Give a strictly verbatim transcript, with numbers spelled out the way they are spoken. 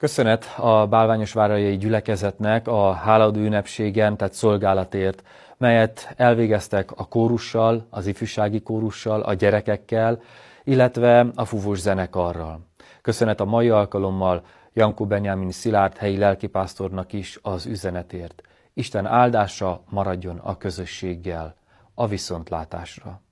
Köszönet a bálványosvárhelyi gyülekezetnek a hálaadó ünnepségen, tehát szolgálatért, melyet elvégeztek a kórussal, az ifjúsági kórussal, a gyerekekkel, illetve a fúvós zenekarral. Köszönet a mai alkalommal Jankó Benyámin Szilárd helyi lelkipásztornak is az üzenetért. Isten áldása maradjon a közösséggel. A viszontlátásra!